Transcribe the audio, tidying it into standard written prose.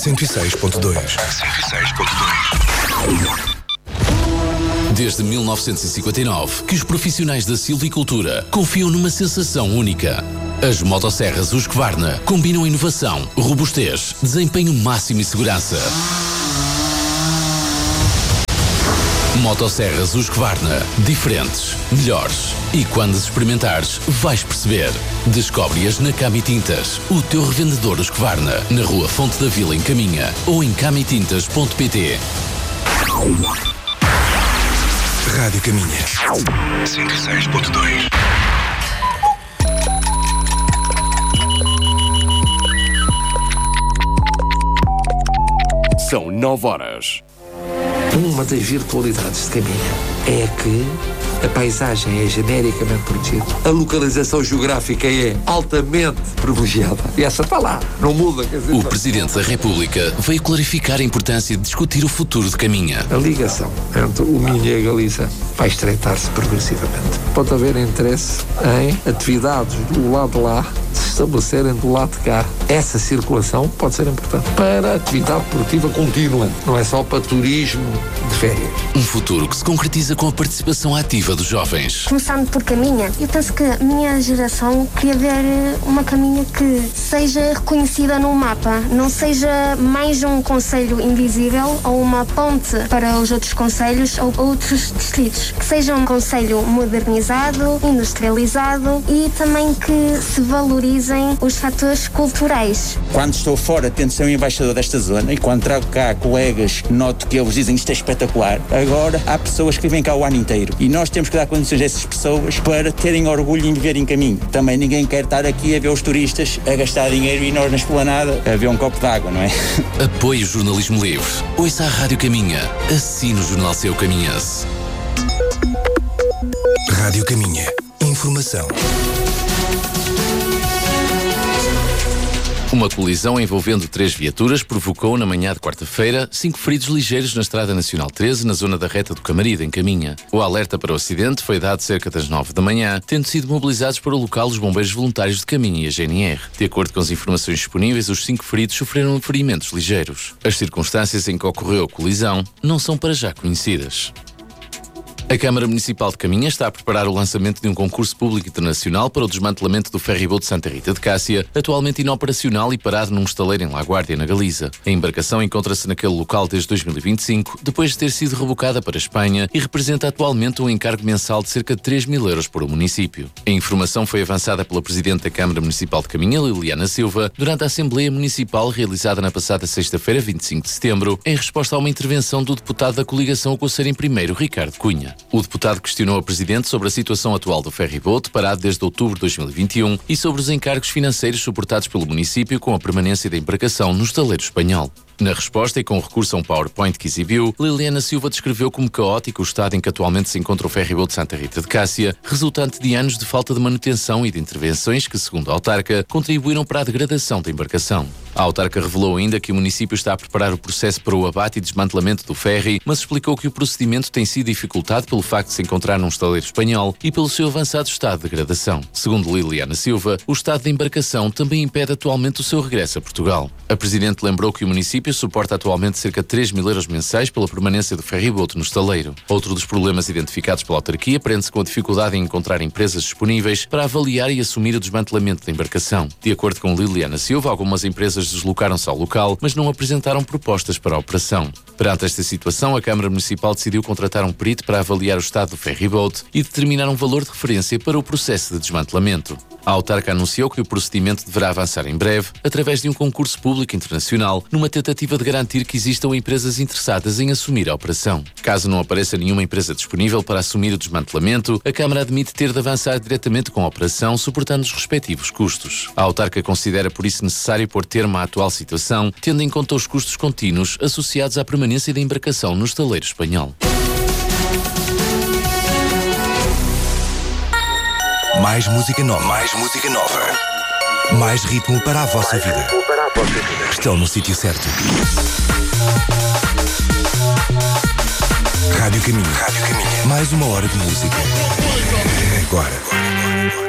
106.2. Desde 1959 que os profissionais da silvicultura confiam numa sensação única. As motosserras Husqvarna combinam inovação, robustez, desempenho máximo e segurança. Motosserras Husqvarna. Diferentes, melhores. E quando as experimentares, vais perceber. Descobre-as na Cami Tintas, o teu revendedor Husqvarna, na Rua Fonte da Vila, em Caminha, ou em camitintas.pt. Rádio Caminha 106.2. São 9 horas. Uma das virtualidades de Caminha é que a paisagem é genericamente protegida, a localização geográfica é altamente privilegiada e essa está lá, não muda. Quer dizer, o Presidente da República veio clarificar a importância de discutir o futuro de Caminha. A ligação entre o Minho e a Galiza vai estreitar-se progressivamente. Pode haver interesse em atividades do lado de lá se estabelecerem do lado de cá. Essa circulação pode ser importante para a atividade produtiva contínua, não é só para turismo de férias. Um futuro que se concretiza com a participação ativa dos jovens. Começando por Caminha, eu penso que a minha geração queria ver uma Caminha que seja reconhecida no mapa, não seja mais um concelho invisível ou uma ponte para os outros concelhos ou outros distritos. Que seja um concelho modernizado, industrializado e também que se valorizem os fatores culturais. Quando estou fora, tento ser um embaixador desta zona e quando trago cá colegas, noto que eles dizem isto é espetacular. Agora, há pessoas que vêm cá o ano inteiro e nós temos que dar condições a essas pessoas para terem orgulho em viver em Caminho. Também ninguém quer estar aqui a ver os turistas a gastar dinheiro e nós na esplanada a ver um copo de água, não é? Apoie o jornalismo livre. Ouça a Rádio Caminha. Assine o Jornal Seu Caminhense. Rádio Caminha. Informação. Uma colisão envolvendo 3 viaturas provocou, na manhã de quarta-feira, 5 feridos ligeiros na Estrada Nacional 13, na zona da reta do Camaride, em Caminha. O alerta para o acidente foi dado cerca das 9 da manhã, tendo sido mobilizados para o local os bombeiros voluntários de Caminha e a GNR. De acordo com as informações disponíveis, os 5 feridos sofreram ferimentos ligeiros. As circunstâncias em que ocorreu a colisão não são para já conhecidas. A Câmara Municipal de Caminha está a preparar o lançamento de um concurso público internacional para o desmantelamento do ferryboat de Santa Rita de Cássia, atualmente inoperacional e parado num estaleiro em Laguardia, na Galiza. A embarcação encontra-se naquele local desde 2025, depois de ter sido rebocada para a Espanha e representa atualmente um encargo mensal de cerca de 3.000 euros por o município. A informação foi avançada pela Presidente da Câmara Municipal de Caminha, Liliana Silva, durante a Assembleia Municipal realizada na passada sexta-feira, 25 de setembro, em resposta a uma intervenção do deputado da coligação O Conselho em Primeiro, Ricardo Cunha. O deputado questionou a Presidente sobre a situação atual do ferryboat, parado desde outubro de 2021, e sobre os encargos financeiros suportados pelo município com a permanência da embarcação no estaleiro espanhol. Na resposta e com recurso a um PowerPoint que exibiu, Liliana Silva descreveu como caótico o estado em que atualmente se encontra o ferryboat de Santa Rita de Cássia, resultante de anos de falta de manutenção e de intervenções que, segundo a autarca, contribuíram para a degradação da embarcação. A autarca revelou ainda que o município está a preparar o processo para o abate e desmantelamento do ferry, mas explicou que o procedimento tem sido dificultado pelo facto de se encontrar num estaleiro espanhol e pelo seu avançado estado de degradação. Segundo Liliana Silva, o estado da embarcação também impede atualmente o seu regresso a Portugal. A Presidente lembrou que o município suporta atualmente cerca de 3.000 euros mensais pela permanência do ferryboat no estaleiro. Outro dos problemas identificados pela autarquia prende-se com a dificuldade em encontrar empresas disponíveis para avaliar e assumir o desmantelamento da embarcação. De acordo com Liliana Silva, algumas empresas deslocaram-se ao local, mas não apresentaram propostas para a operação. Perante esta situação, a Câmara Municipal decidiu contratar um perito para avaliar o estado do ferryboat e determinar um valor de referência para o processo de desmantelamento. A autarca anunciou que o procedimento deverá avançar em breve, através de um concurso público internacional, numa tentativa de garantir que existam empresas interessadas em assumir a operação. Caso não apareça nenhuma empresa disponível para assumir o desmantelamento, a Câmara admite ter de avançar diretamente com a operação, suportando os respectivos custos. A autarca considera por isso necessário pôr termo à atual situação, tendo em conta os custos contínuos associados à permanência da embarcação no estaleiro espanhol. Mais música nova. Mais música nova. Mais ritmo para a vossa vida. Estão no sítio certo. Rádio Caminho. Mais uma hora de música. Agora.